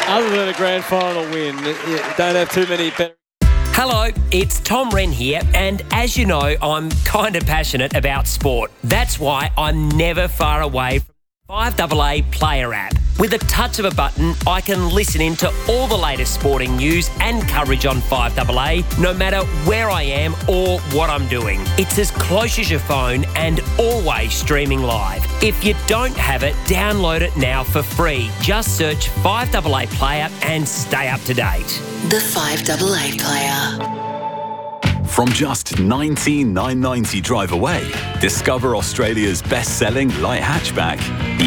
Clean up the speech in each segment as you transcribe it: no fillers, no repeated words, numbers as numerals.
Other than a grand final win, you don't have too many better. Hello, it's Tom Wren here, and as you know, I'm kind of passionate about sport. That's why I'm never far away from 5AA Player app. With a touch of a button, I can listen in to all the latest sporting news and coverage on 5AA, no matter where I am or what I'm doing. It's as close as your phone and always streaming live. If you don't have it, download it now for free. Just search 5AA Player and stay up to date. The 5AA Player. From just $19,990 drive away, discover Australia's best-selling light hatchback, the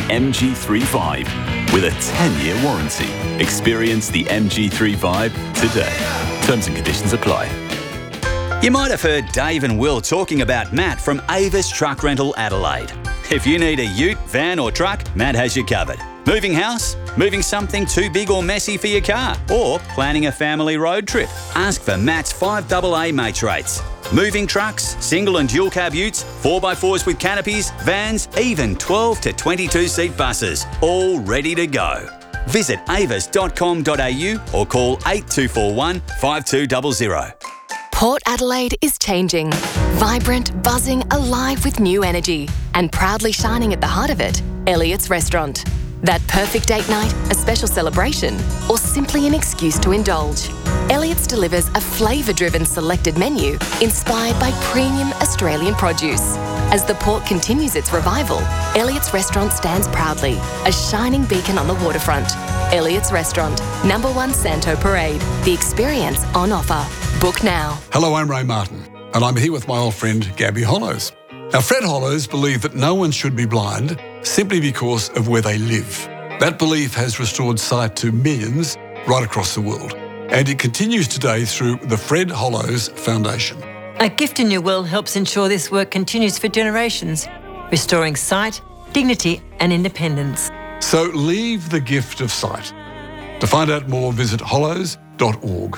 MG35, with a 10-year warranty. Experience the MG35 today. Terms and conditions apply. You might have heard Dave and Will talking about Matt from Avis Truck Rental Adelaide. If you need a ute, van or truck, Matt has you covered. Moving house? Moving something too big or messy for your car? Or planning a family road trip? Ask for Matt's 5AA mates rates. Moving trucks, single and dual cab utes, 4x4s with canopies, vans, even 12 to 22 seat buses. All ready to go. Visit avis.com.au or call 8241 5200. Port Adelaide is changing. Vibrant, buzzing, alive with new energy. And proudly shining at the heart of it, Elliott's Restaurant. That perfect date night, a special celebration, or simply an excuse to indulge. Elliott's delivers a flavour-driven selected menu inspired by premium Australian produce. As the port continues its revival, Elliott's Restaurant stands proudly, a shining beacon on the waterfront. Elliott's Restaurant, number 1 Santo Parade. The experience on offer. Book now. Hello, I'm Ray Martin, and I'm here with my old friend Gabby Hollows. Now, Fred Hollows believed that no one should be blind simply because of where they live. That belief has restored sight to millions right across the world, and it continues today through the Fred Hollows Foundation. A Gift in Your Will helps ensure this work continues for generations, restoring sight, dignity and independence. So leave the gift of sight. To find out more, visit hollows.org.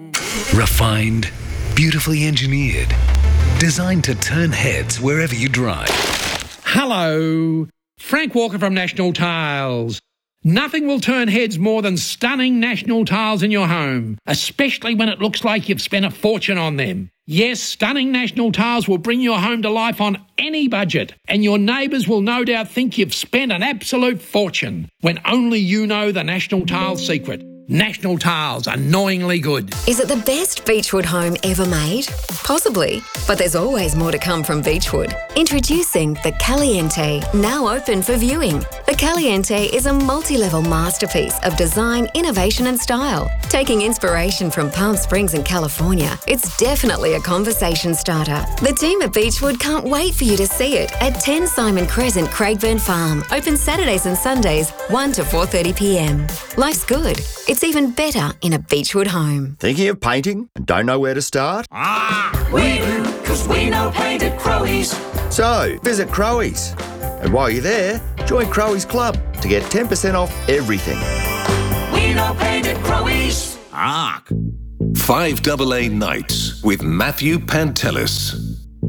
Refined, beautifully engineered, designed to turn heads wherever you drive. Hello, Frank Walker from National Tiles. Nothing will turn heads more than stunning National Tiles in your home, especially when it looks like you've spent a fortune on them. Yes, stunning National Tiles will bring your home to life on any budget, and your neighbours will no doubt think you've spent an absolute fortune, when only you know the National Tiles secret. National Tiles, annoyingly good. Is it the best Beechwood home ever made? Possibly, but there's always more to come from Beechwood. Introducing the Caliente, now open for viewing. The Caliente is a multi-level masterpiece of design, innovation and style. Taking inspiration from Palm Springs and California, it's definitely a conversation starter. The team at Beechwood can't wait for you to see it at 10 Simon Crescent, Craigburn Farm. Open Saturdays and Sundays, 1 to 4:30pm. Life's good. It's even better in a Beechwood home. Thinking of painting and don't know where to start? We do, because we know paint at Crowies. So, visit Crowies. And while you're there, join Crowies Club to get 10% off everything. We know paint at Crowies. 5AA Nights with Matthew Pantelis.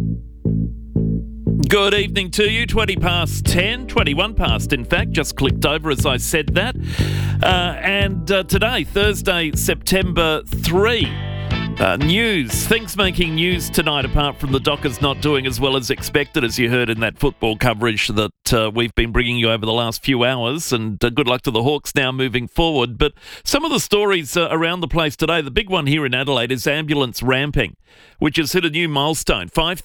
Good evening to you. 20 past 10, 21 past, in fact. Just clicked over as I said that. And today, Thursday, September 3. News. Things making news tonight, apart from the Dockers not doing as well as expected, as you heard in that football coverage that we've been bringing you over the last few hours. And good luck to the Hawks now moving forward. But some of the stories around the place today, the big one here in Adelaide is ambulance ramping, which has hit a new milestone,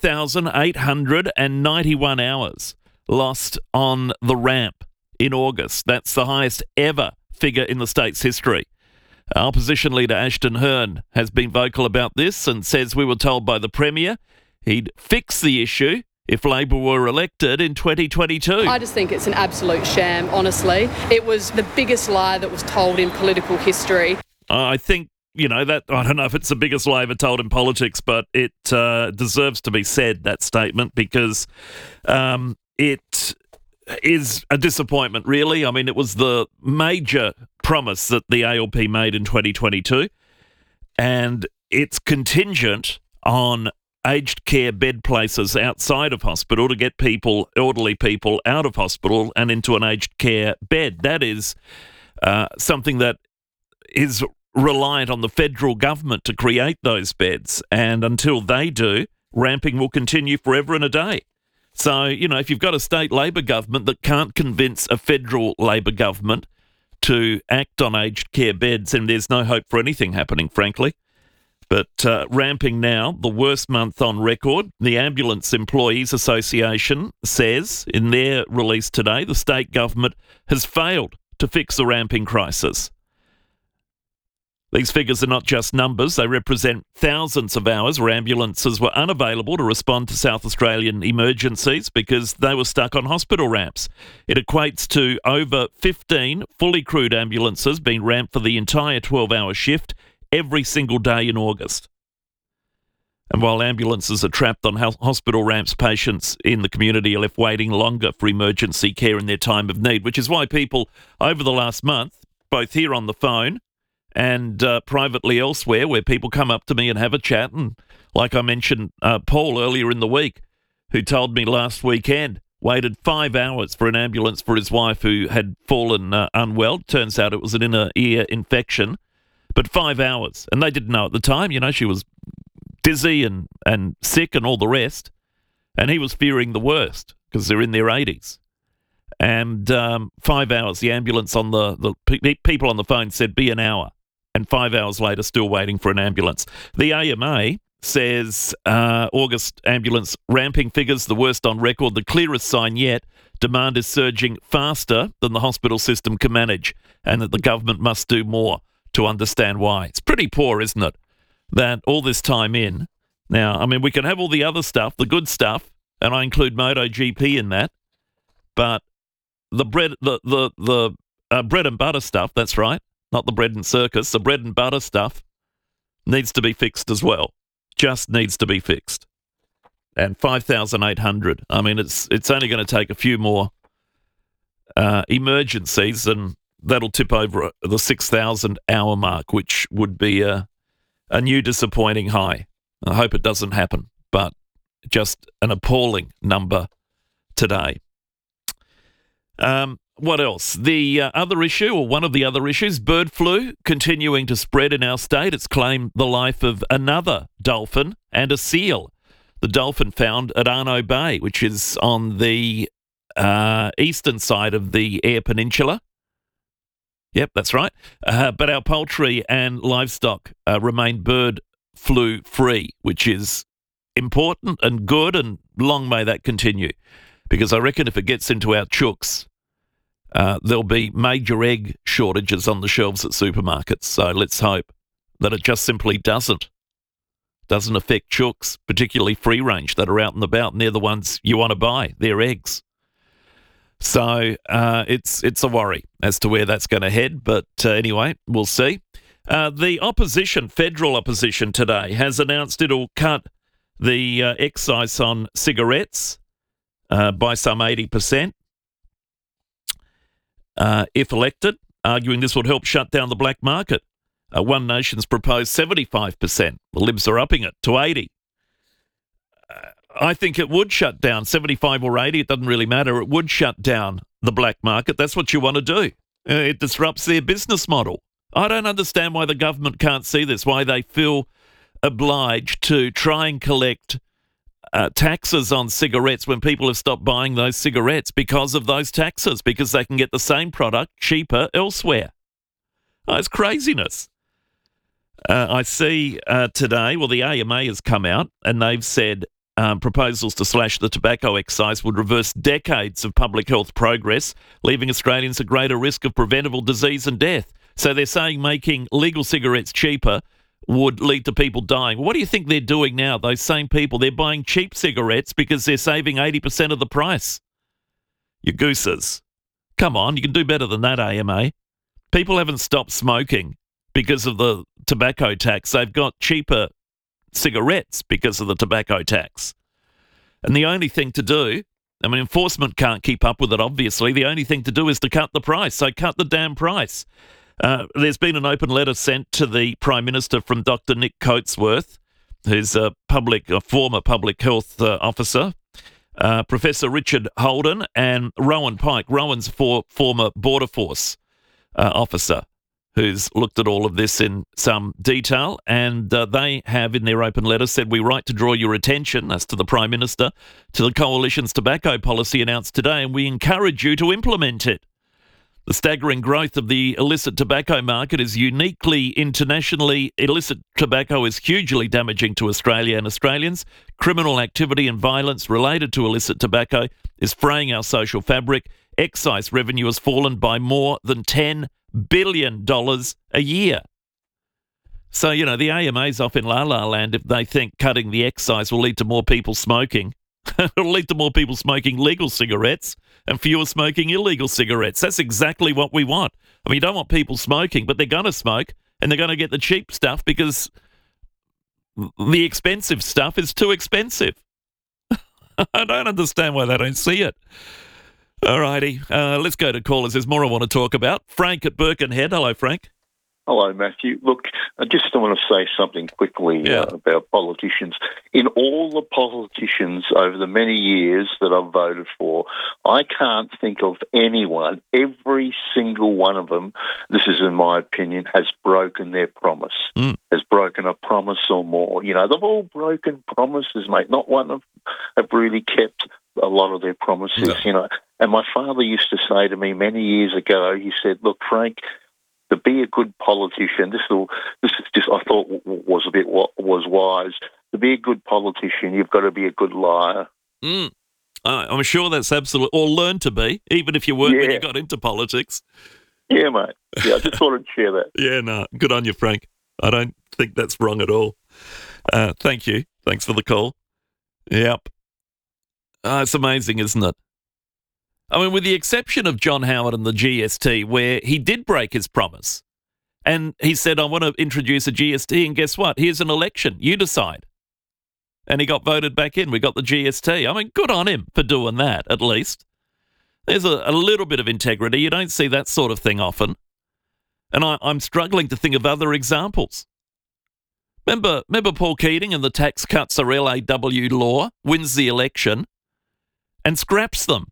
5,891 hours lost on the ramp in August. That's the highest ever figure in the state's history. Opposition leader Ashton Hearn has been vocal about this and says we were told by the Premier he'd fix the issue if Labor were elected in 2022. I just think it's an absolute sham, honestly. It was the biggest lie that was told in political history. I think, that I don't know if it's the biggest lie ever told in politics, but it deserves to be said, that statement, because it is a disappointment, really. I mean, it was the major promise that the ALP made in 2022, and it's contingent on aged care bed places outside of hospital to get elderly people out of hospital and into an aged care bed. That is something that is reliant on the federal government to create those beds. And until they do, ramping will continue forever and a day. So, if you've got a state Labor government that can't convince a federal Labor government to act on aged care beds, then there's no hope for anything happening, frankly. But ramping now, the worst month on record. The Ambulance Employees Association says in their release today, the state government has failed to fix the ramping crisis. These figures are not just numbers. They represent thousands of hours where ambulances were unavailable to respond to South Australian emergencies because they were stuck on hospital ramps. It equates to over 15 fully crewed ambulances being ramped for the entire 12-hour shift every single day in August. And while ambulances are trapped on hospital ramps, patients in the community are left waiting longer for emergency care in their time of need, which is why people over the last month, both here on the phone and privately elsewhere, where people come up to me and have a chat. And like I mentioned, Paul earlier in the week, who told me last weekend, waited 5 hours for an ambulance for his wife who had fallen unwell. Turns out it was an inner ear infection, but 5 hours. And they didn't know at the time. She was dizzy and sick and all the rest. And he was fearing the worst because they're in their 80s. And 5 hours, the ambulance on the people on the phone said be an hour. And 5 hours later, still waiting for an ambulance. The AMA says August ambulance ramping figures, the worst on record, the clearest sign yet. Demand is surging faster than the hospital system can manage, and that the government must do more to understand why. It's pretty poor, isn't it, that all this time in. Now, we can have all the other stuff, the good stuff, and I include MotoGP in that, but the bread and butter stuff, that's right, not the bread and circus, the bread and butter stuff needs to be fixed as well. Just needs to be fixed. And 5,800. It's only going to take a few more emergencies, and that'll tip over the 6,000 hour mark, which would be a new disappointing high. I hope it doesn't happen, but just an appalling number today. What else? The other issue, or one of the other issues, bird flu continuing to spread in our state. It's claimed the life of another dolphin and a seal. The dolphin found at Arno Bay, which is on the eastern side of the Eyre Peninsula. Yep, that's right. But our poultry and livestock remain bird flu free, which is important and good, and long may that continue. Because I reckon if it gets into our chooks, there'll be major egg shortages on the shelves at supermarkets. So let's hope that it just simply doesn't affect chooks, particularly free range, that are out and about, and they're the ones you want to buy, their eggs. So it's a worry as to where that's going to head. But anyway, we'll see. The opposition, federal opposition today, has announced it'll cut the excise on cigarettes by some 80%. If elected, arguing this would help shut down the black market. One Nation's proposed 75%. The Libs are upping it to 80%. I think it would shut down 75 or 80. It doesn't really matter. It would shut down the black market. That's what you want to do. It disrupts their business model. I don't understand why the government can't see this, why they feel obliged to try and collect taxes on cigarettes when people have stopped buying those cigarettes because of those taxes, because they can get the same product cheaper elsewhere. Oh, it's craziness. I see today, the AMA has come out and they've said proposals to slash the tobacco excise would reverse decades of public health progress, leaving Australians at greater risk of preventable disease and death. So they're saying making legal cigarettes cheaper would lead to people dying. What do you think they're doing now? Those same people, they're buying cheap cigarettes because they're saving 80% of the price. You gooses. Come on, you can do better than that, AMA. People haven't stopped smoking because of the tobacco tax. They've got cheaper cigarettes because of the tobacco tax. And the only thing to do, enforcement can't keep up with it, obviously. The only thing to do is to cut the price. So cut the damn price. There's been an open letter sent to the Prime Minister from Dr. Nick Coatsworth, who's a former public health officer, Professor Richard Holden, and Rowan Pike. Rowan's former Border Force officer who's looked at all of this in some detail, and they have, in their open letter, said, "We write to draw your attention," that's to the Prime Minister, "to the Coalition's tobacco policy announced today, and we encourage you to implement it. The staggering growth of the illicit tobacco market is uniquely internationally. Illicit tobacco is hugely damaging to Australia and Australians. Criminal activity and violence related to illicit tobacco is fraying our social fabric. Excise revenue has fallen by more than $10 billion a year." So, the AMA's off in La La Land if they think cutting the excise will lead to more people smoking. It'll lead to more people smoking legal cigarettes and fewer smoking illegal cigarettes. That's exactly what we want. I mean, you don't want people smoking, but they're going to smoke, and they're going to get the cheap stuff because the expensive stuff is too expensive. I don't understand why they don't see it. All righty, let's go to callers. There's more I want to talk about. Frank at Birkenhead. Hello, Frank. Hello, Matthew. Look, I just want to say something quickly about politicians. In all the politicians over the many years that I've voted for, I can't think of anyone, every single one of them, this is in my opinion, has broken their promise, has broken a promise or more. They've all broken promises, mate. Not one of them have really kept a lot of their promises, And my father used to say to me many years ago, he said, "Look, Frank, to be a good politician," this is just I thought was wise. To be a good politician, you've got to be a good liar. I'm sure that's absolute, or learn to be, even if you weren't when you got into politics. Yeah, mate. Yeah, I just thought I'd share that. Yeah, no, good on you, Frank. I don't think that's wrong at all. Thank you. Thanks for the call. Yep. It's amazing, isn't it? I mean, with the exception of John Howard and the GST, where he did break his promise, and he said, "I want to introduce a GST," and guess what? Here's an election. You decide. And he got voted back in. We got the GST. I mean, good on him for doing that, at least. There's a little bit of integrity. You don't see that sort of thing often. And I'm struggling to think of other examples. Remember Paul Keating and the tax cuts are LAW law, wins the election, and scraps them.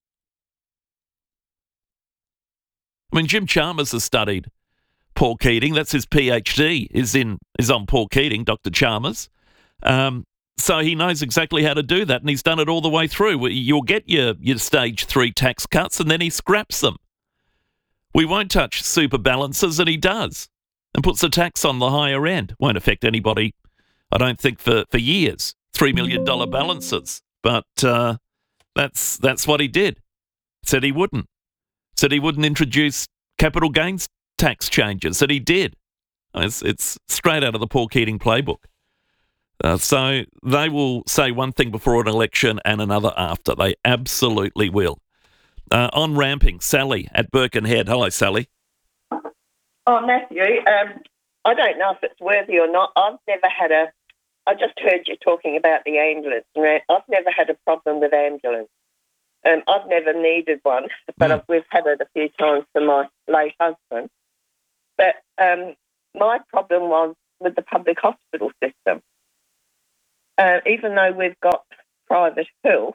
I mean, Jim Chalmers has studied Paul Keating. That's his PhD, is on Paul Keating, Dr. Chalmers. So he knows exactly how to do that, and he's done it all the way through. You'll get your stage 3 tax cuts, and then he scraps them. We won't touch super balances, and he does, and puts a tax on the higher end. Won't affect anybody, I don't think, for years. $3 million balances. But that's what he did. Said he wouldn't. Said he wouldn't introduce capital gains tax changes. Said he did. It's straight out of the Paul Keating playbook. So they will say one thing before an election and another after. They absolutely will. On ramping, Sally at Birkenhead. Hello, Sally. Oh, Matthew, I don't know if it's worthy or not. I just heard you talking about the ambulance. I've never had a problem with ambulance. I've never needed one, but we've had it a few times for my late husband. But my problem was with the public hospital system. Even though we've got private health,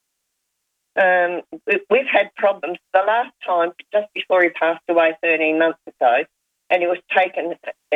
we've had problems. The last time, just before he passed away 13 months ago, and he was taken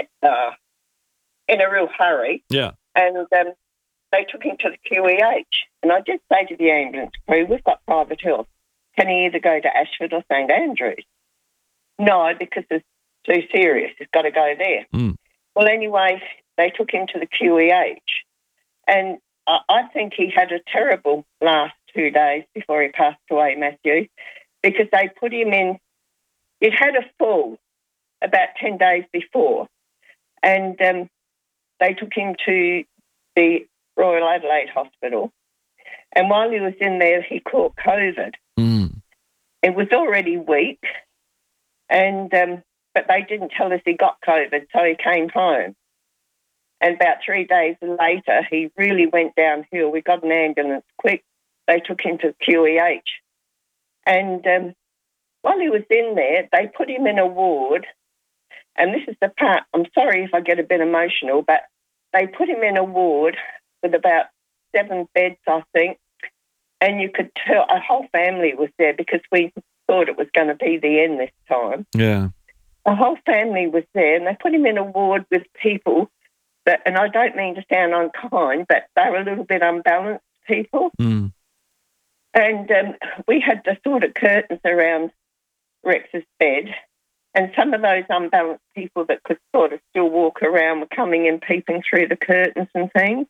in a real hurry. Yeah. And they took him to the QEH. And I did say to the ambulance crew, we've got private health. Can he either go to Ashford or St Andrews? No, because it's too serious. He's got to go there. Well, anyway, they took him to the QEH. And I think he had a terrible last 2 days before he passed away, Matthew, because they put him in. He'd had a fall about 10 days before, and they took him to the Royal Adelaide Hospital. And while he was in there, he caught COVID. It was already weak, and but they didn't tell us he got COVID, so he came home. And about 3 days later, he really went downhill. We got an ambulance quick. They took him to QEH. And while he was in there, they put him in a ward. And this is the part, I'm sorry if I get a bit emotional, but they put him in a ward with about 7 beds, I think. And you could tell a whole family was there because we thought it was going to be the end this time. Yeah. the whole family was there, and they put him in a ward with people that, and I don't mean to sound unkind, but they were a little bit unbalanced people. Mm. And we had the sort of curtains around Rex's bed, and some of those unbalanced people that could sort of still walk around were coming in, peeping through the curtains and things.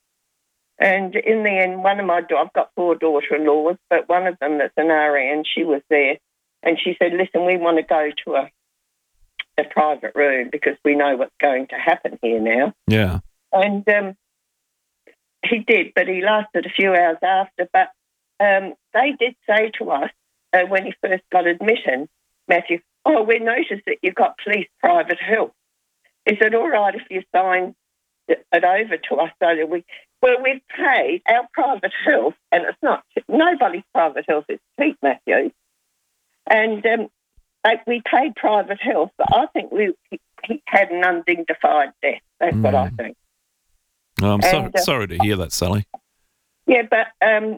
And in the end, I've got 4 daughter-in-laws, but one of them that's an RN, she was there, and she said, listen, we want to go to a private room because we know what's going to happen here now. Yeah. And he did, but he lasted a few hours after. But they did say to us when he first got admitted, Matthew, we noticed that you've got police private health. Is it all right if you sign it over to us so that we've paid our private health, and it's not nobody's private health, it's Pete Matthews. And we paid private health, but I think he had an undignified death. That's what I think. Oh, I'm sorry to hear that, Sally. Yeah, but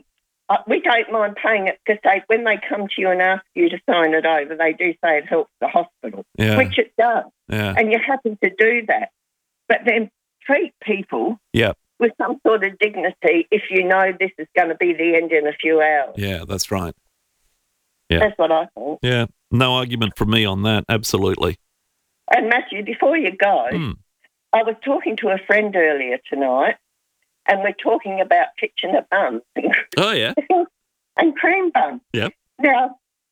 we don't mind paying it because when they come to you and ask you to sign it over, they do say it helps the hospital, which it does. Yeah. And you're happy to do that. But then treat people with some sort of dignity if you know this is going to be the end in a few hours. Yeah, that's right. Yeah. That's what I think. Yeah, no argument from me on that, absolutely. And Matthew, before you go, I was talking to a friend earlier tonight, and we're talking about Kitchener buns. Oh, yeah. And cream buns. Yep. Now,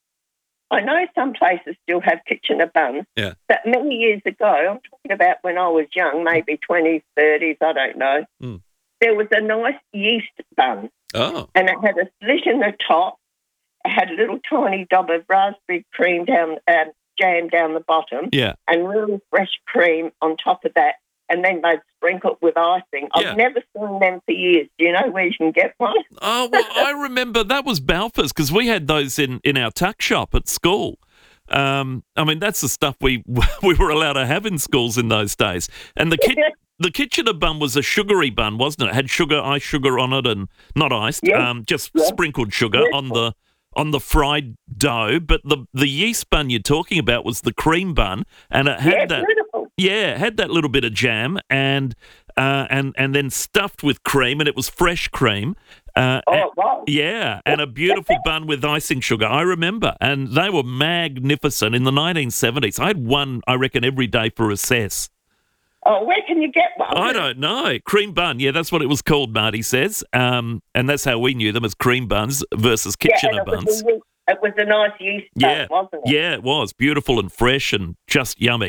I know some places still have Kitchener buns, but many years ago, I'm talking about when I was young, maybe 20s, 30s, I don't know, there was a nice yeast bun. Oh. And it had a slit in the top. It had a little tiny dab of raspberry cream jam down the bottom. Yeah. And really fresh cream on top of that. And then they'd sprinkle it with icing. I've never seen them for years. Do you know where you can get one? Oh, well, I remember that was Balfour's because we had those in our tuck shop at school. I mean, that's the stuff we were allowed to have in schools in those days. And the Kitchener bun was a sugary bun, wasn't it? It had ice sugar on it, and not iced, just sprinkled sugar on the fried dough. But the yeast bun you're talking about was the cream bun, and it had had that little bit of jam and then stuffed with cream, and it was fresh cream. Wow. Yeah, and a beautiful bun with icing sugar. I remember, and they were magnificent in the 1970s. I had one, I reckon, every day for recess. Oh, where can you get one? I don't know. Cream bun. Yeah, that's what it was called, Marty says. And that's how we knew them, as cream buns versus Kitchener buns. It was a nice yeast bun, wasn't it? Yeah, it was. Beautiful and fresh and just yummy.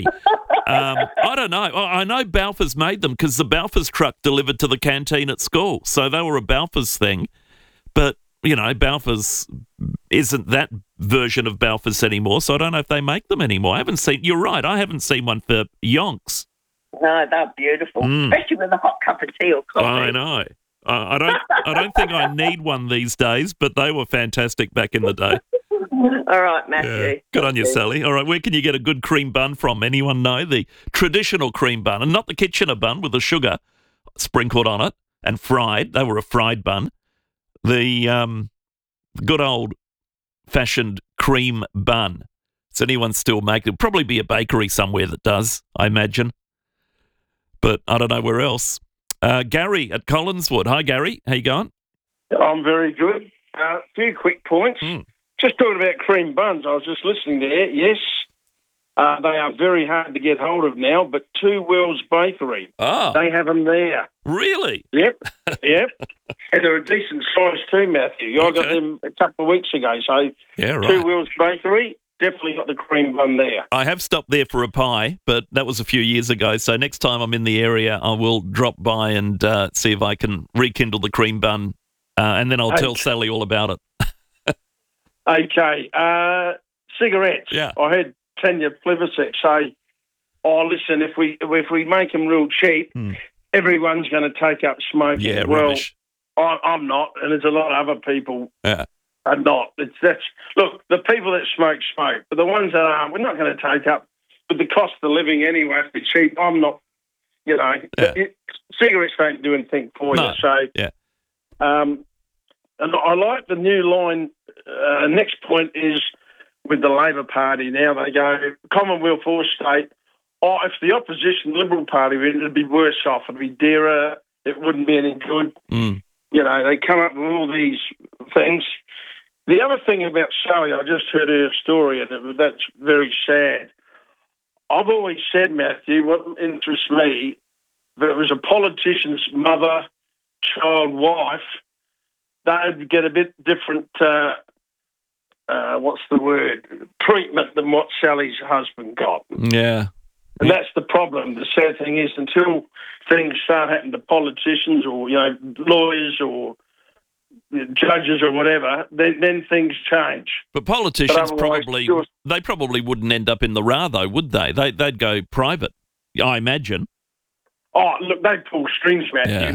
I don't know. I know Balfour's made them because the Balfour's truck delivered to the canteen at school. So they were a Balfour's thing. But, Balfour's isn't that version of Balfour's anymore, so I don't know if they make them anymore. You're right, I haven't seen one for yonks. No, they're beautiful, especially with a hot cup of tea or coffee. I know. I don't think I need one these days, but they were fantastic back in the day. All right, Matthew. Yeah. Good on you, Sally. All right, where can you get a good cream bun from? Anyone know? The traditional cream bun, and not the Kitchener bun with the sugar sprinkled on it and fried. They were a fried bun. The good old-fashioned cream bun. Does anyone still make it? Probably be a bakery somewhere that does, I imagine. But I don't know where else. Gary at Collinswood. Hi, Gary. How you going? I'm very good. A few quick points. Just talking about cream buns, I was just listening there. Yes, they are very hard to get hold of now, but Two Wells Bakery, they have them there. Really? Yep. And they're a decent size too, Matthew. I got them a couple of weeks ago. So Two Wells Bakery, definitely got the cream bun there. I have stopped there for a pie, but that was a few years ago. So next time I'm in the area, I will drop by and see if I can rekindle the cream bun, and then I'll tell Sally all about it. Okay. Cigarettes. Yeah. I heard Tanya Plibersek say, listen, if we make them real cheap, everyone's going to take up smoking. Yeah, well, rubbish. I'm not, and there's a lot of other people are not. Look, the people that smoke, but the ones that aren't, we're not going to take up with the cost of living anyway. If it's cheap, I'm not. Cigarettes don't do anything for you. So, and I like the new line. Next point is with the Labor Party now. They go, Commonwealth or state, if the opposition Liberal Party win, it'd be worse off. It'd be dearer. It wouldn't be any good. Mm. You know, they come up with all these things. The other thing about Sally, I just heard her story, and that's very sad. I've always said, Matthew, what interests me, that it was a politician's mother, child, wife, they'd get a bit different, treatment than what Sally's husband got. Yeah. And that's the problem. The sad thing is, until things start happening to politicians or, lawyers or judges or whatever, then things change. But politicians probably wouldn't end up in the RA, though, would they? They'd go private, I imagine. Oh, look, they pull strings, Matthew.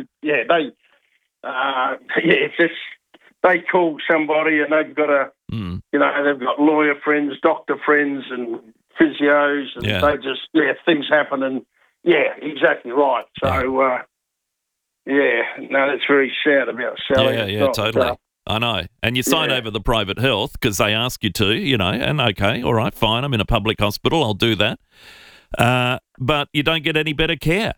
They call somebody and they've got they've got lawyer friends, doctor friends, and physios, and they just things happen, and exactly right. So that's very sad about Sally. Yeah, totally. I know. And you sign over the private health because they ask you to, and okay, all right, fine, I'm in a public hospital, I'll do that. But you don't get any better care,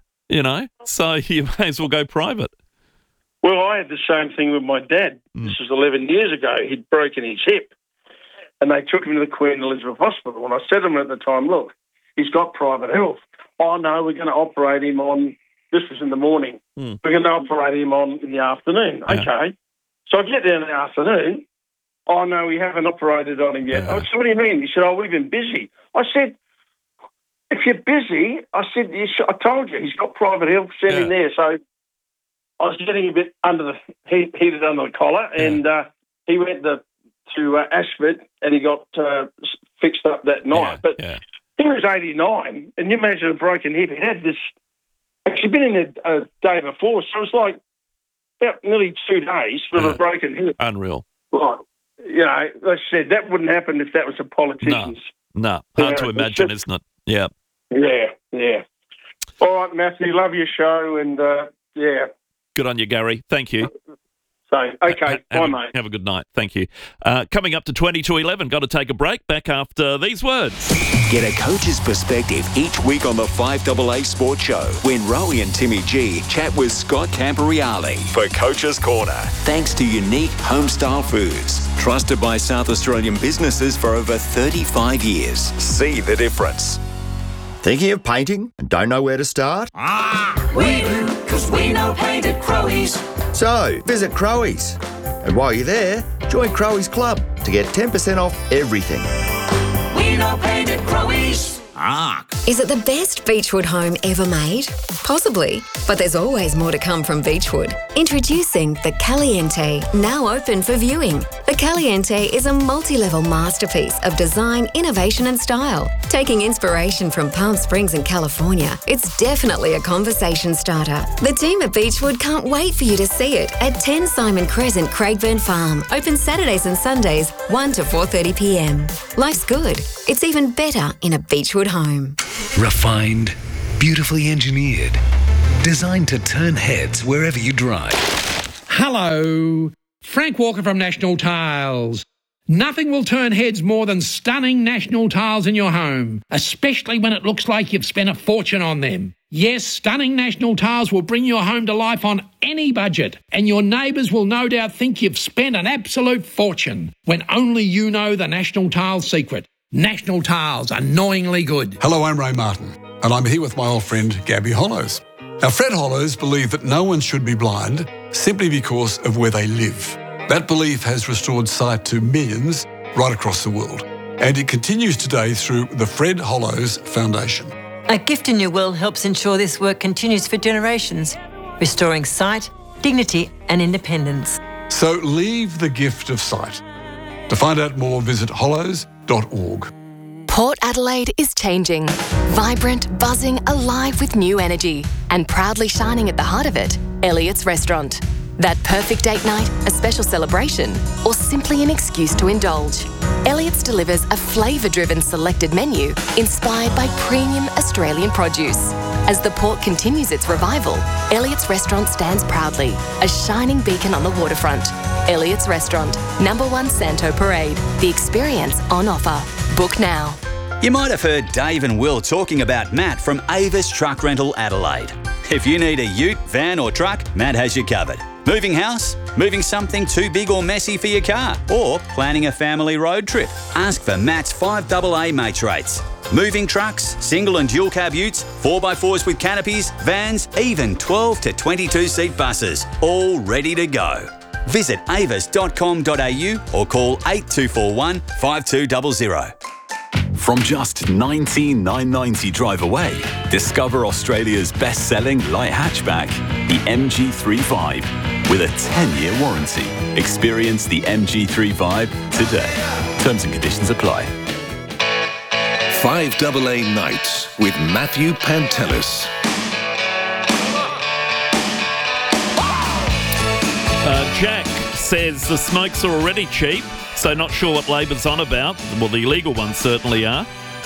so you may as well go private. Well, I had the same thing with my dad. This was 11 years ago. He'd broken his hip, and they took him to the Queen Elizabeth Hospital. And I said to him at the time, look, he's got private health. Oh, no, we're going to operate him on, this was in the morning, we're going to operate him on in the afternoon. Yeah. Okay. So I get there in the afternoon. Oh, no, we haven't operated on him yet. I said, what do you mean? He said, we've been busy. I said, if you're busy, I I told you, he's got private health, send him there. So I was getting a bit heated under the collar, and he went to Ashford, and he got fixed up that night. But he was 89, and you imagine a broken hip. He had this, actually been in a day before, so it was like about nearly 2 days with a broken hip. Unreal. Right. They said that wouldn't happen if that was a politician's. No. Hard to imagine, isn't it? Yeah. Yeah. All right, Matthew, love your show, and Good on you, Gary. Thank you. So, okay, bye, mate. Have a good night. Thank you. Coming up to 20 to 11. Got to take a break. Back after these words. Get a coach's perspective each week on the 5AA Sports Show when Rowie and Timmy G chat with Scott Camporeale for Coach's Corner. Thanks to Unique Homestyle Foods, trusted by South Australian businesses for over 35 years. See the difference. Thinking of painting and don't know where to start? We do, because we know paint at Crowe's. So, visit Crowe's. And while you're there, join Crowe's Club to get 10% off everything. We know paint at Crowe's. Is it the best Beechwood home ever made? Possibly, but there's always more to come from Beechwood. Introducing the Caliente, now open for viewing. The Caliente is a multi-level masterpiece of design, innovation and style. Taking inspiration from Palm Springs in California, it's definitely a conversation starter. The team at Beechwood can't wait for you to see it at 10 Simon Crescent, Craigburn Farm. Open Saturdays and Sundays, 1 to 4:30 p.m. Life's good. It's even better in a Beechwood home. Refined, beautifully engineered, designed to turn heads wherever you drive. Hello, Frank Walker from National Tiles. Nothing will turn heads more than stunning National Tiles in your home, especially when it looks like you've spent a fortune on them. Yes, stunning National Tiles will bring your home to life on any budget, and your neighbours will no doubt think you've spent an absolute fortune when only you know the National Tiles secret. National Tiles, annoyingly good. Hello, I'm Ray Martin, and I'm here with my old friend Gabby Hollows. Now, Fred Hollows believe that no one should be blind simply because of where they live. That belief has restored sight to millions right across the world, and it continues today through the Fred Hollows Foundation. A gift in your will helps ensure this work continues for generations, restoring sight, dignity and independence. So leave the gift of sight. To find out more, visit hollows.org. Port Adelaide is changing. Vibrant, buzzing, alive with new energy. And proudly shining at the heart of it, Elliott's Restaurant. That perfect date night, a special celebration, or simply an excuse to indulge. Elliott's delivers a flavour-driven selected menu inspired by premium Australian produce. As the port continues its revival, Elliott's Restaurant stands proudly, a shining beacon on the waterfront. Elliott's Restaurant, #1 Santo Parade. The experience on offer. Book now. You might have heard Dave and Will talking about Matt from Avis Truck Rental Adelaide. If you need a ute, van or truck, Matt has you covered. Moving house? Moving something too big or messy for your car? Or planning a family road trip? Ask for Matt's 5AA mates rates. Moving trucks, single and dual cab utes, 4x4s with canopies, vans, even 12 to 22 seat buses, all ready to go. Visit avis.com.au or call 8241 5200. From just $19,990 drive away, discover Australia's best-selling light hatchback, the MG35, with a 10-year warranty. Experience the MG35 today. Terms and conditions apply. 5AA Nights with Matthew Pantelis. Jack says the smokes are already cheap, so not sure what Labor's on about. Well, the illegal ones certainly are.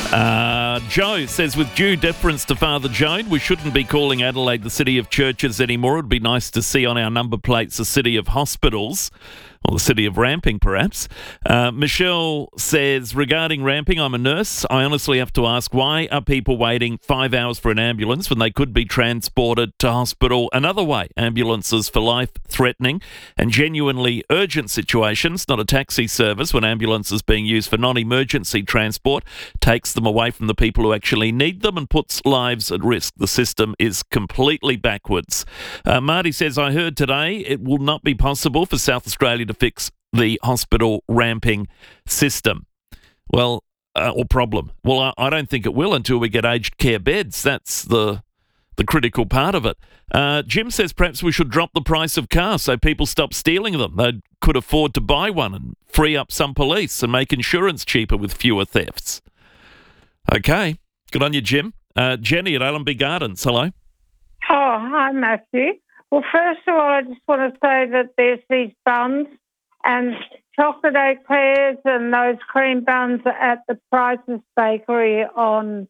Joe says, with due deference to Father Joan, we shouldn't be calling Adelaide the city of churches anymore. It'd be nice to see on our number plates the city of hospitals, or the city of ramping, perhaps. Michelle says, regarding ramping, I'm a nurse. I honestly have to ask, why are people waiting 5 hours for an ambulance when they could be transported to hospital another way? Ambulances for life-threatening and genuinely urgent situations, not a taxi service when ambulances being used for non-emergency transport takes them away from the people who actually need them and puts lives at risk. The system is completely backwards. Marty says, I heard today it will not be possible for South Australia to fix the hospital ramping system. Well, or problem. Well, I don't think it will until we get aged care beds. That's the critical part of it. Jim says perhaps we should drop the price of cars so people stop stealing them. They could afford to buy one and free up some police and make insurance cheaper with fewer thefts. Okay. Good on you, Jim. Jenny at Allenby Gardens. Hello. Oh, hi, Matthew. Well, first of all, I just want to say that there's these buns and chocolate eclairs and those cream buns at the Price's Bakery on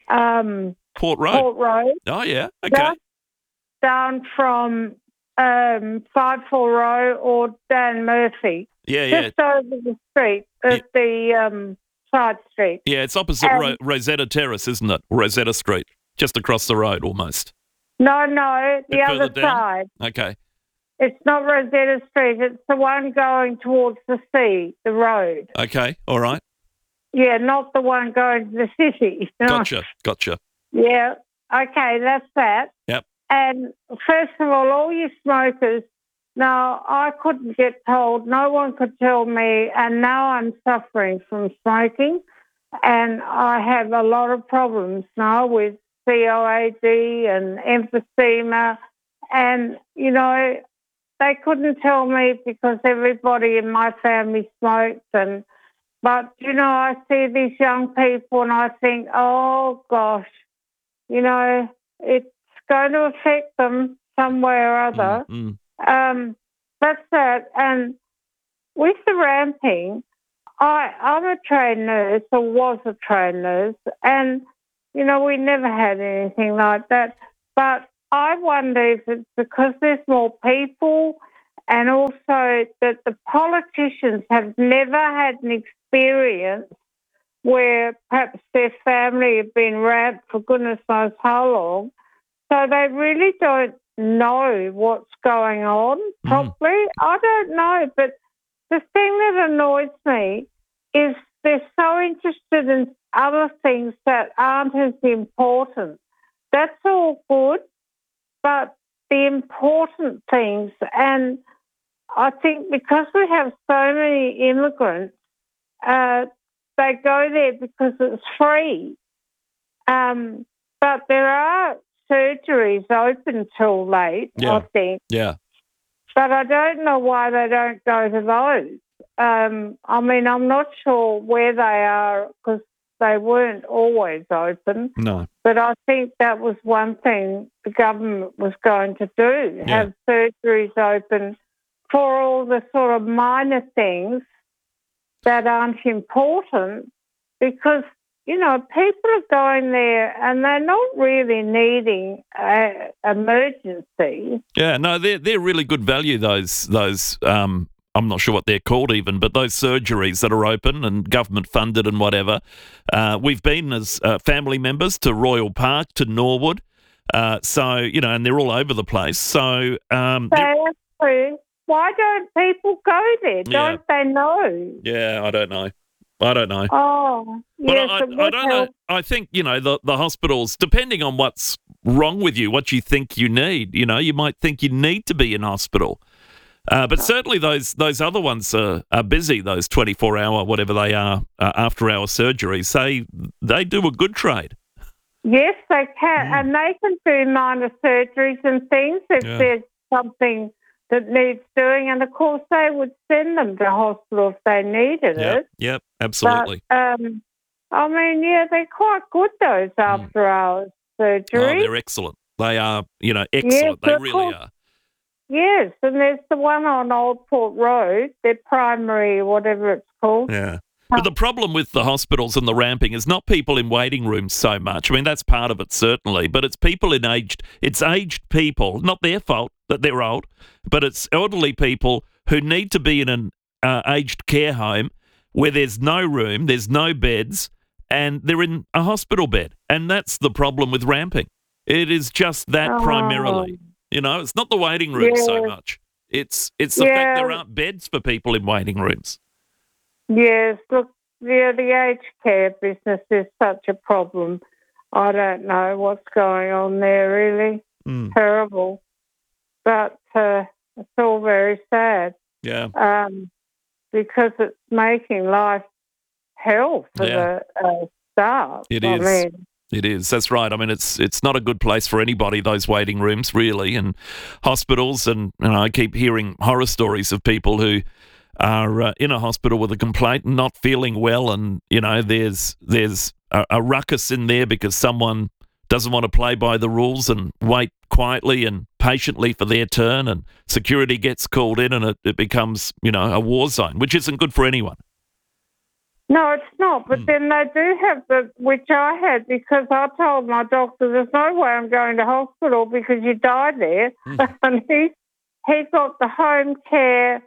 Port Road. Oh, yeah. Okay. Down from 54 Row or Dan Murphy. Yeah. Just over the street at the side street. Yeah, it's opposite Rosetta Terrace, isn't it? Rosetta Street. Just across the road almost. No, the other down? side. Okay. It's not Rosetta Street. It's the one going towards the sea, the road. Okay, all right. Yeah, not the one going to the city. No. Gotcha. Yeah, okay, that's that. Yep. And first of all you smokers, now I couldn't get told, no one could tell me, and now I'm suffering from smoking, and I have a lot of problems now with COAD and emphysema, and, they couldn't tell me because everybody in my family smokes, but, I see these young people and I think, oh, gosh, it's going to affect them some way or other. That's that. And with the ramping, I'm a trained nurse, or was a trained nurse, and, we never had anything like that. But I wonder if it's because there's more people and also that the politicians have never had an experience where perhaps their family have been ramped for goodness knows how long. So they really don't know what's going on properly. I don't know, but the thing that annoys me is they're so interested in other things that aren't as important. That's all good, but the important things, and I think because we have so many immigrants, they go there because it's free. But there are surgeries open till late, I think. Yeah. But I don't know why they don't go to those. I'm not sure where they are because they weren't always open. No. But I think that was one thing the government was going to do, have surgeries open for all the sort of minor things that aren't important because, people are going there and they're not really needing emergency. Yeah, no, they're really good value, those I'm not sure what they're called even, but those surgeries that are open and government funded and whatever. We've been as family members to Royal Park, to Norwood, and they're all over the place. So why don't people go there? Don't they know? Yeah, I don't know. Oh, yes, but I don't know. I think, the hospitals, depending on what's wrong with you, what you think you need, you might think you need to be in hospital. But certainly those other ones are busy, those 24-hour, whatever they are, after-hour surgeries. They do a good trade. Yes, they can. And they can do minor surgeries and things if there's something that needs doing. And, of course, they would send them to hospital if they needed it. Yep, absolutely. But, they're quite good, those after-hours surgeries. Oh, they're excellent. They are, excellent. They really are. Yes, and there's the one on Old Port Road, their primary, whatever it's called. Yeah. But the problem with the hospitals and the ramping is not people in waiting rooms so much. I mean, that's part of it, certainly. But it's people it's aged people, not their fault that they're old, but it's elderly people who need to be in an aged care home where there's no room, there's no beds, and they're in a hospital bed. And that's the problem with ramping. It is just that primarily. It's not the waiting room so much. It's the fact there aren't beds for people in waiting rooms. Yes, look, the aged care business is such a problem. I don't know what's going on there, really. Terrible. But it's all very sad. Yeah. Because it's making life hell for the staff. It is. It is. That's right. I mean, it's not a good place for anybody, those waiting rooms, really, and hospitals. And I keep hearing horror stories of people who are in a hospital with a complaint and not feeling well, and there's a ruckus in there because someone doesn't want to play by the rules and wait quietly and patiently for their turn, and security gets called in, and it becomes a war zone, which isn't good for anyone. No, it's not. But then they do have which I had, because I told my doctor, there's no way I'm going to hospital because you die there. And he got the home care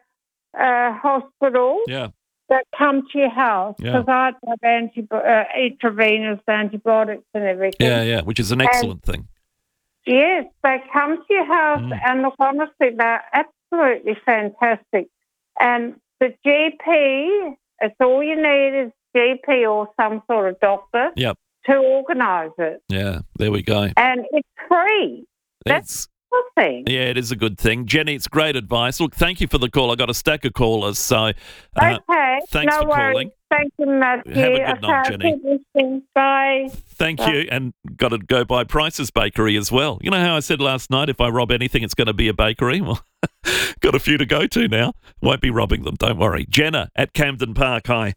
hospital that come to your house, because I have intravenous antibiotics and everything. Yeah, which is an excellent thing. Yes, they come to your house, and look, honestly, they're absolutely fantastic. And the GP, it's all you need is GP or some sort of doctor to organise it. Yeah, there we go. And it's free. That's a good thing. Yeah, it is a good thing. Jenny, it's great advice. Look, thank you for the call. I got a stack of callers, so thanks for calling. Thank you, Matthew. Have a good night, Jenny. Bye. Thank you, and got to go by Price's Bakery as well. You know how I said last night, if I rob anything, it's going to be a bakery? Well, got a few to go to now. Won't be robbing them, don't worry. Jenna at Camden Park, hi.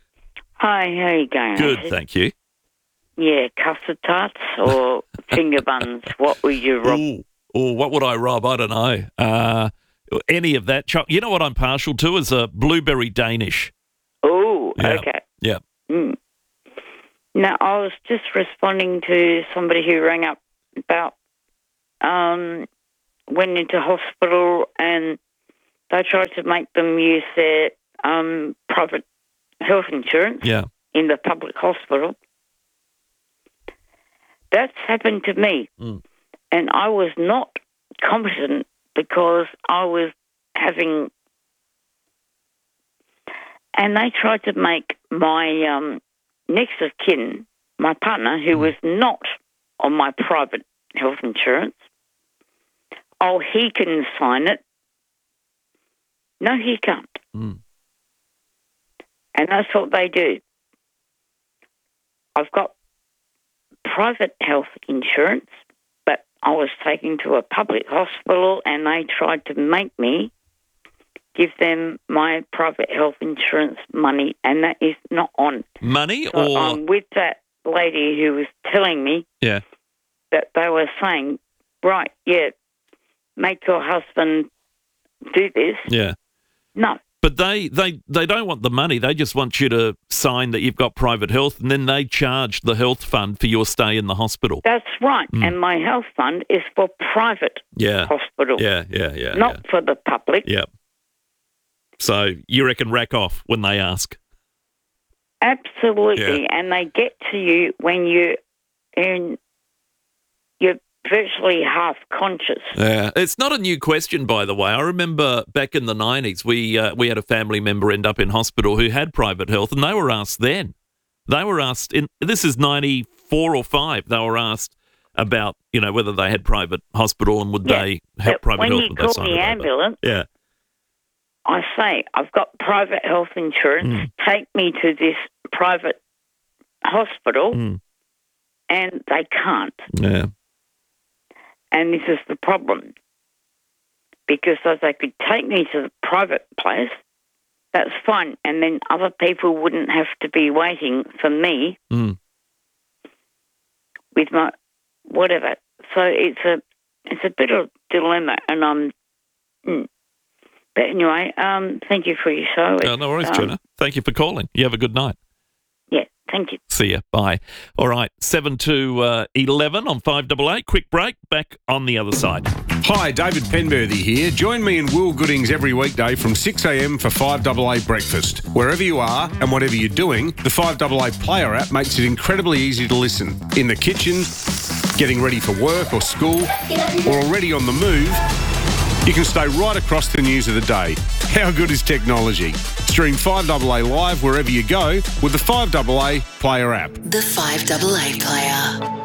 Hi, how are you going? Good, thank you. Yeah, custard tarts or finger buns, what would you rob? What would I rob? I don't know. Any of that. You know what I'm partial to is a blueberry Danish. Oh, okay. Yeah. Now, I was just responding to somebody who rang up about went into hospital and they tried to make them use their private health insurance in the public hospital. That's happened to me. And I was not competent because I was having... And they tried to make my next of kin, my partner, who was not on my private health insurance, he can sign it. No, he can't. And that's what they do. I've got private health insurance, but I was taken to a public hospital and they tried to make me give them my private health insurance money, and that is not on. Money so I'm with that lady who was telling me that they were saying, make your husband do this. Yeah. No. But they don't want the money. They just want you to sign that you've got private health, and then they charge the health fund for your stay in the hospital. That's right. And my health fund is for private hospitals. Yeah. Not for the public. Yeah. So you reckon rack off when they ask? Absolutely. Yeah. And they get to you when you're virtually half conscious. Yeah, it's not a new question, by the way. I remember back in the 90s, we had a family member end up in hospital who had private health, and they were asked then. They were asked, this is 94 or 5, they were asked about, whether they had private hospital and would they have private health. When you call the ambulance, I say, I've got private health insurance, take me to this private hospital, and they can't. Yeah. And this is the problem. Because if they could take me to the private place, that's fine. And then other people wouldn't have to be waiting for me with my whatever. So it's a bit of a dilemma. And but anyway, thank you for your show. No worries, Jenna. Thank you for calling. You have a good night. Yeah, thank you. See ya. Bye. All right, 7 to 11 on 588. Quick break. Back on the other side. Hi, David Penberthy here. Join me and Will Goodings every weekday from 6 a.m. for 5AA Breakfast. Wherever you are and whatever you're doing, the 5AA Player app makes it incredibly easy to listen. In the kitchen, getting ready for work or school, or already on the move, you can stay right across the news of the day. How good is technology? Stream 5AA live wherever you go with the 5AA Player app. The 5AA Player.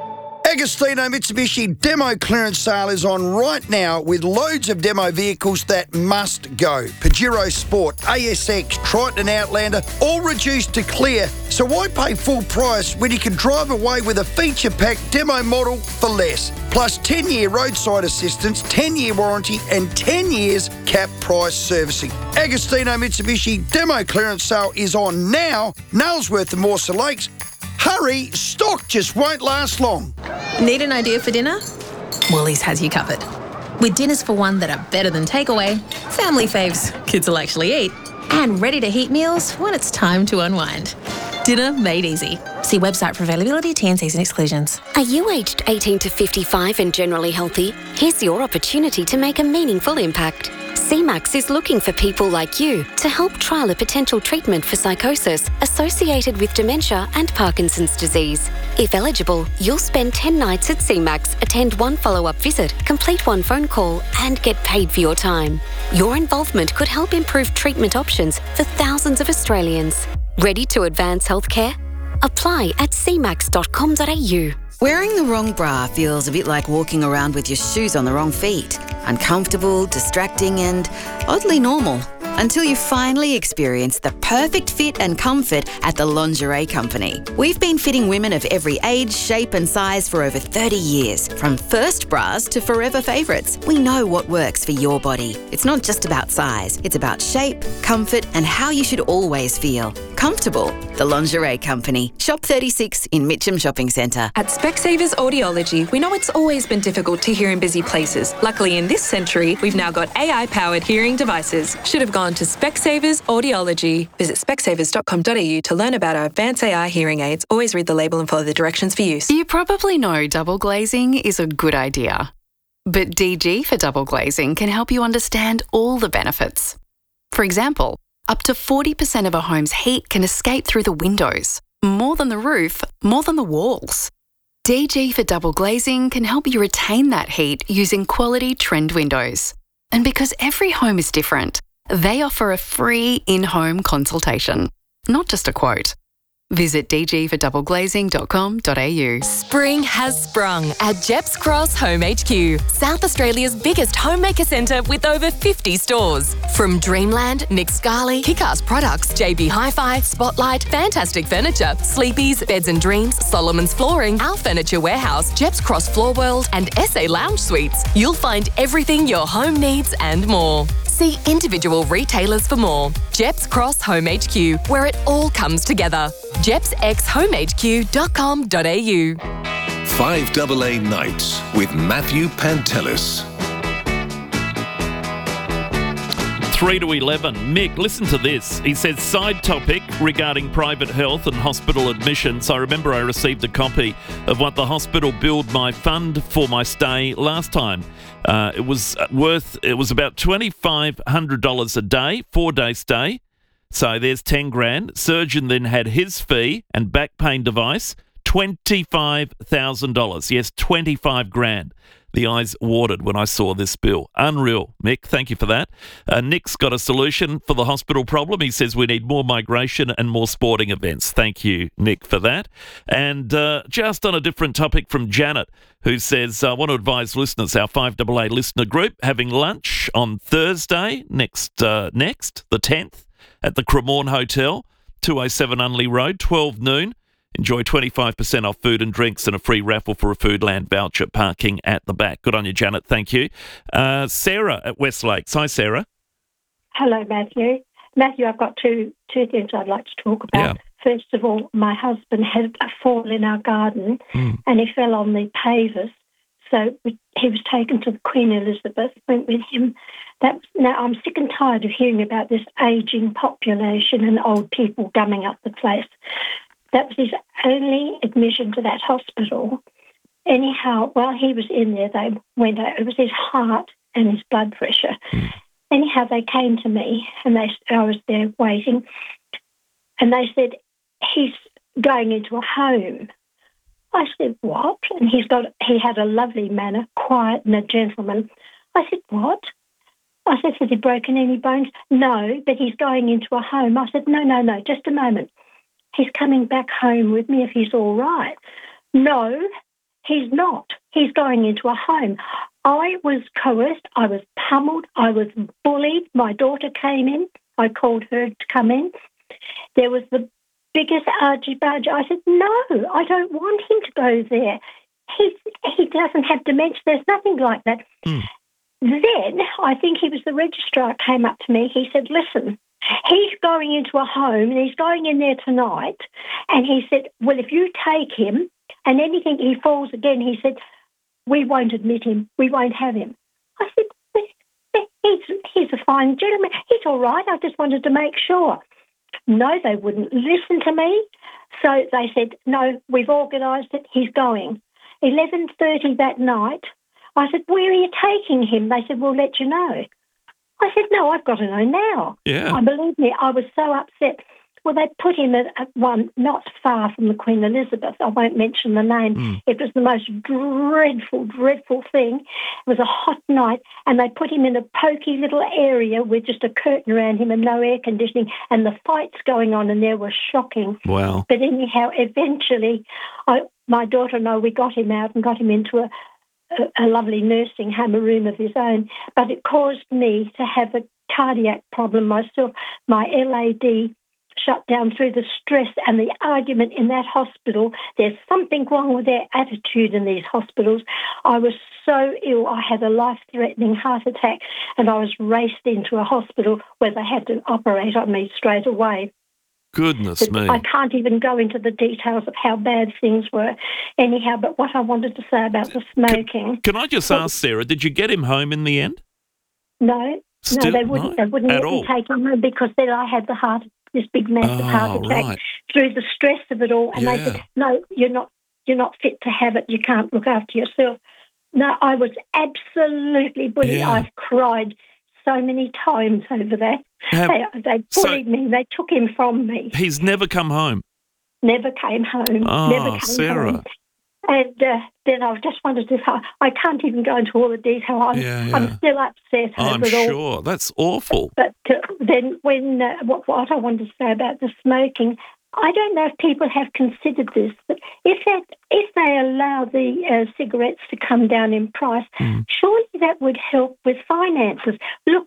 Agostino Mitsubishi demo clearance sale is on right now with loads of demo vehicles that must go. Pajero Sport, ASX, Triton Outlander, all reduced to clear. So why pay full price when you can drive away with a feature-packed demo model for less? Plus 10-year roadside assistance, 10-year warranty and 10 years cap price servicing. Agostino Mitsubishi demo clearance sale is on now. Nailsworth and Morsa Lakes. Hurry, stock just won't last long. Need an idea for dinner? Woolies has you covered. With dinners for one that are better than takeaway, family faves kids will actually eat, and ready-to-heat meals when it's time to unwind. Dinner made easy. See website for availability, T&Cs and exclusions. Are you aged 18 to 55 and generally healthy? Here's your opportunity to make a meaningful impact. CMAX is looking for people like you to help trial a potential treatment for psychosis associated with dementia and Parkinson's disease. If eligible, you'll spend 10 nights at CMAX, attend one follow-up visit, complete one phone call, and get paid for your time. Your involvement could help improve treatment options for thousands of Australians. Ready to advance healthcare? Apply at cmax.com.au. Wearing the wrong bra feels a bit like walking around with your shoes on the wrong feet. Uncomfortable, distracting, and oddly normal. Until you finally experience the perfect fit and comfort at the Lingerie Company. We've been fitting women of every age, shape and size for over 30 years. From first bras to forever favourites, we know what works for your body. It's not just about size, it's about shape, comfort and how you should always feel. Comfortable. The Lingerie Company. Shop 36 in Mitcham Shopping Centre. At Specsavers Audiology, we know it's always been difficult to hear in busy places. Luckily in this century, we've now got AI-powered hearing devices. Should have gone to Specsavers Audiology. Visit specsavers.com.au to learn about our advanced AI hearing aids. Always read the label and follow the directions for use. You probably know double glazing is a good idea. But DG for double glazing can help you understand all the benefits. For example, up to 40% of a home's heat can escape through the windows. More than the roof, more than the walls. DG for double glazing can help you retain that heat using quality trend windows. And because every home is different, they offer a free in-home consultation, not just a quote. Visit dgfordoubleglazing.com.au. Spring has sprung at Jeps Cross Home HQ, South Australia's biggest homemaker centre with over 50 stores. From Dreamland, Nick Scali, Kick-Ass Products, JB Hi-Fi, Spotlight, Fantastic Furniture, Sleepy's, Beds and Dreams, Solomon's Flooring, Our Furniture Warehouse, Jeps Cross Floor World and SA Lounge Suites. You'll find everything your home needs and more. See individual retailers for more. Jeps Cross Home HQ, where it all comes together. JepsXHomeHQ.com.au. 5AA Nights with Matthew Pantelis. 3 to 11. Mick, listen to this. He says, side topic regarding private health and hospital admissions. I remember I received a copy of what the hospital billed my fund for my stay last time. It was about $2,500 a day, 4-day stay. So there's 10 grand. Surgeon then had his fee and back pain device, $25,000. Yes, 25 grand. The eyes watered when I saw this bill. Unreal. Mick, thank you for that. Nick's got a solution for the hospital problem. He says we need more migration and more sporting events. Thank you, Nick, for that. And just on a different topic from Janet, who says, I want to advise listeners, our 5AA listener group, having lunch on Thursday, next the 10th, at the Cremorne Hotel, 207 Unley Road, 12 noon. Enjoy 25% off food and drinks and a free raffle for a Foodland voucher, parking at the back. Good on you, Janet. Thank you. Sarah at West Lakes. Hi, Sarah. Hello, Matthew. Matthew, I've got two things I'd like to talk about. Yeah. First of all, my husband had a fall in our garden and he fell on the pavers. So he was taken to the Queen Elizabeth, went with him. Now, I'm sick and tired of hearing about this ageing population and old people gumming up the place. That was his only admission to that hospital. Anyhow, while he was in there, they went out. It was his heart and his blood pressure. Anyhow, they came to me, and I was there waiting, and they said, he's going into a home. I said, what? And he had a lovely manner, quiet and a gentleman. I said, what? I said, has he broken any bones? No, but he's going into a home. I said, no, just a moment. He's coming back home with me if he's all right. No, he's not. He's going into a home. I was coerced. I was pummeled. I was bullied. My daughter came in. I called her to come in. There was the biggest argy-bargy. I said, no, I don't want him to go there. He doesn't have dementia. There's nothing like that. Then, I think he was the registrar, came up to me. He said, listen, he's going into a home and he's going in there tonight. And he said, well, if you take him and anything he falls again, he said, we won't admit him. We won't have him. I said, he's a fine gentleman. He's all right. I just wanted to make sure. No, they wouldn't listen to me. So they said, no, we've organised it. He's going. 11:30 that night, I said, where are you taking him? They said, we'll let you know. I said, no, I've got to know now. Yeah. Believe me, I was so upset. Well, they put him at one not far from the Queen Elizabeth. I won't mention the name. It was the most dreadful, dreadful thing. It was a hot night, and they put him in a pokey little area with just a curtain around him and no air conditioning, and the fights going on, and there were shocking. Wow. But anyhow, eventually, my daughter and I, we got him out and got him into a lovely nursing home, a room of his own. But it caused me to have a cardiac problem myself. My LAD shut down through the stress and the argument in that hospital. There's something wrong with their attitude in these hospitals. I was so ill. I had a life-threatening heart attack, and I was raced into a hospital where they had to operate on me straight away. Goodness me. I can't even go into the details of how bad things were. Anyhow, but what I wanted to say about the smoking... Can I just ask, Sarah, did you get him home in the end? No. Still, they wouldn't let me take him home because then I had this big massive heart attack through the stress of it all. And they said, no, you're not fit to have it. You can't look after yourself. No, I was absolutely bullied. Yeah. I've cried so many times over that. They bullied me. They took him from me. He's never come home? Never came home. Oh, never came Sarah. home. And then I just wanted to... I can't even go into all the detail. I'm still upset. I'm sure. That's awful. But then when... what I wanted to say about the smoking, I don't know if people have considered this, but if they allow the cigarettes to come down in price, surely that would help with finances. Look,